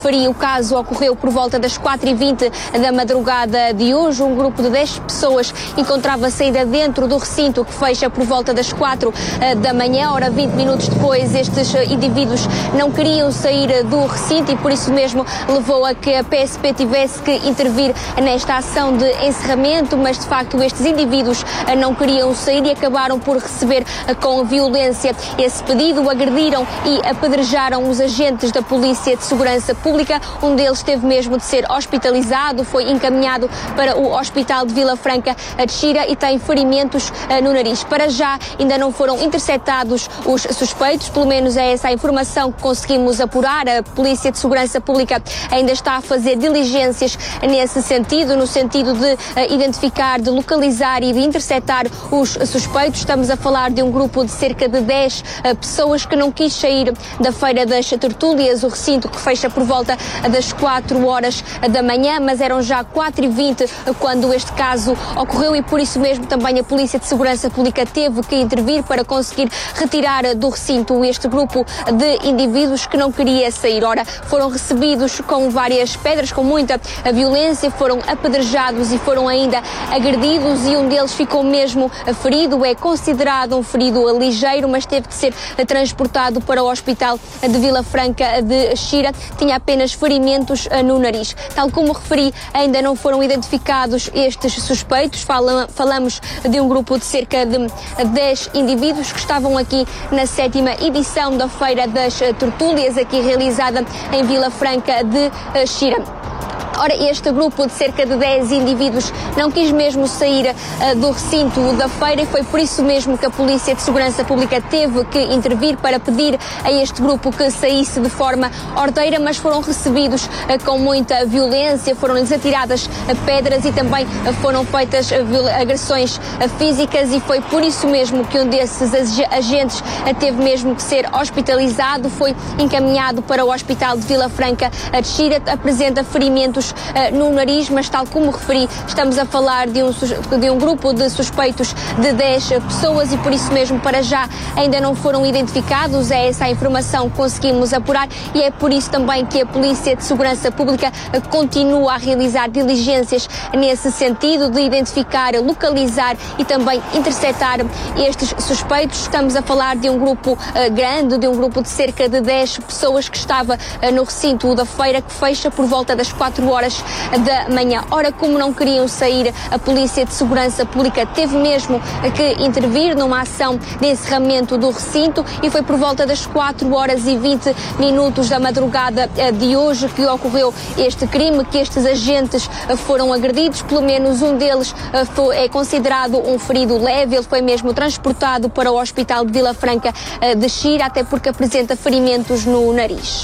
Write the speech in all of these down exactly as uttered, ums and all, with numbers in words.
O caso ocorreu por volta das quatro e vinte da madrugada de hoje. Um grupo de dez pessoas encontrava-se ainda dentro do recinto, que fecha por volta das quatro da manhã. Ora, vinte minutos depois, estes indivíduos não queriam sair do recinto e por isso mesmo levou a que a P S P tivesse que intervir nesta ação de encerramento, mas de facto estes indivíduos não queriam sair e acabaram por receber com violência esse pedido, agrediram e apedrejaram os agentes da Polícia de Segurança Pública. Um deles teve mesmo de ser hospitalizado, foi encaminhado para o Hospital de Vila Franca de Xira e tem ferimentos uh, no nariz. Para já ainda não foram interceptados os suspeitos, pelo menos é essa a informação que conseguimos apurar. A Polícia de Segurança Pública ainda está a fazer diligências nesse sentido, no sentido de uh, identificar, de localizar e de interceptar os suspeitos. Estamos a falar de um grupo de cerca de dez uh, pessoas que não quis sair da Feira das Tertúlias, o recinto que fecha por volta das quatro horas da manhã, mas eram já quatro e vinte quando este caso ocorreu e por isso mesmo também a Polícia de Segurança Pública teve que intervir para conseguir retirar do recinto este grupo de indivíduos que não queria sair. Ora, foram recebidos com várias pedras, com muita violência, foram apedrejados e foram ainda agredidos e um deles ficou mesmo ferido. É considerado um ferido ligeiro, mas teve de ser transportado para o Hospital de Vila Franca de Xira. Tinha apenas ferimentos no nariz. Tal como referi, ainda não foram identificados estes suspeitos. Fala, falamos de um grupo de cerca de dez indivíduos que estavam aqui na sétima edição da Feira das Tertúlias, aqui realizada em Vila Franca de Xira. Ora, este grupo de cerca de dez indivíduos não quis mesmo sair uh, do recinto da feira e foi por isso mesmo que a Polícia de Segurança Pública teve que intervir para pedir a este grupo que saísse de forma ordeira, mas foram recebidos uh, com muita violência, foram-lhes atiradas uh, pedras e também uh, foram feitas uh, agressões uh, físicas e foi por isso mesmo que um desses ag agentes uh, teve mesmo que ser hospitalizado, foi encaminhado para o Hospital de Vila Franca uh, de Xira, apresenta ferimentos Uh, no nariz, mas tal como referi, estamos a falar de um, de um grupo de suspeitos de dez pessoas e por isso mesmo para já ainda não foram identificados. É essa a informação que conseguimos apurar e é por isso também que a Polícia de Segurança Pública uh, continua a realizar diligências nesse sentido de identificar, localizar e também interceptar estes suspeitos. Estamos a falar de um grupo uh, grande, de um grupo de cerca de dez pessoas que estava uh, no recinto da feira que fecha por volta das quatro horas da manhã. Ora, como não queriam sair, a Polícia de Segurança Pública teve mesmo que intervir numa ação de encerramento do recinto e foi por volta das quatro horas e vinte minutos da madrugada de hoje que ocorreu este crime, que estes agentes foram agredidos. Pelo menos um deles foi, é considerado um ferido leve, ele foi mesmo transportado para o Hospital de Vila Franca de Xira, até porque apresenta ferimentos no nariz.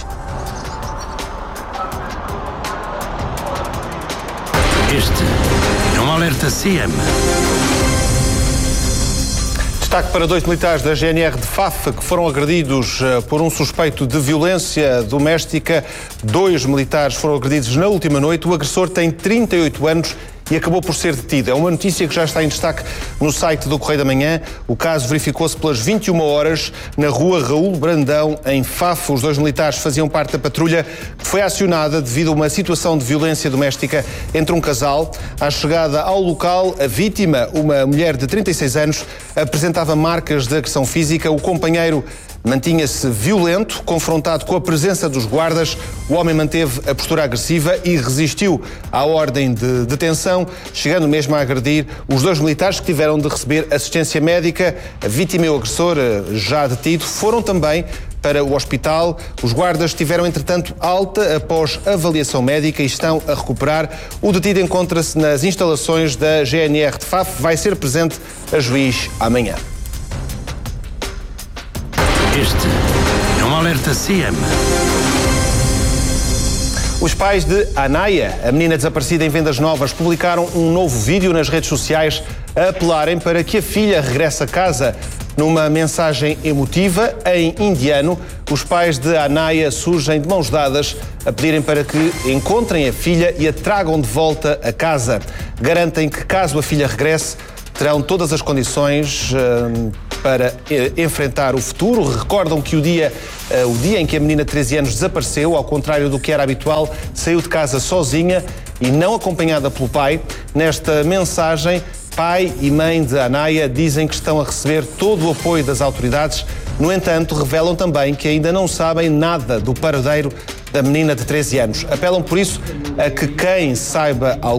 Este é um alerta C M. Destaque para dois militares da G N R de Faf que foram agredidos por um suspeito de violência doméstica. Dois militares foram agredidos na última noite. O agressor tem trinta e oito anos e acabou por ser detido. É uma notícia que já está em destaque no site do Correio da Manhã. O caso verificou-se pelas vinte e uma horas na rua Raul Brandão, em Faf. Os dois militares faziam parte da patrulha que foi acionada devido a uma situação de violência doméstica entre um casal. À chegada ao local, a vítima, uma mulher de trinta e seis anos, apresentava marcas de agressão física. O companheiro mantinha-se violento, confrontado com a presença dos guardas. O homem manteve a postura agressiva e resistiu à ordem de detenção, chegando mesmo a agredir os dois militares que tiveram de receber assistência médica. A vítima e o agressor, já detido, foram também para o hospital. Os guardas tiveram, entretanto, alta após avaliação médica e estão a recuperar. O detido encontra-se nas instalações da G N R de Faf. Vai ser presente a juiz amanhã. Este é um alerta C M. Os pais de Anaya, a menina desaparecida em Vendas Novas, publicaram um novo vídeo nas redes sociais a apelarem para que a filha regresse a casa. Numa mensagem emotiva em indiano, os pais de Anaya surgem de mãos dadas a pedirem para que encontrem a filha e a tragam de volta a casa. Garantem que, caso a filha regresse, terão todas as condições uh, para eh, enfrentar o futuro. Recordam que o dia, eh, o dia em que a menina de treze anos desapareceu, ao contrário do que era habitual, saiu de casa sozinha e não acompanhada pelo pai. Nesta mensagem, pai e mãe de Anaia dizem que estão a receber todo o apoio das autoridades. No entanto, revelam também que ainda não sabem nada do paradeiro da menina de treze anos. Apelam, por isso, a que quem saiba algo